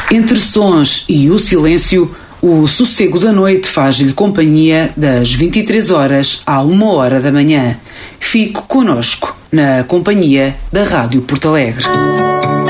Entre sons e o silêncio, o sossego da noite faz-lhe companhia das 23 horas à 1h da manhã. Fique connosco na companhia da Rádio Porto Alegre.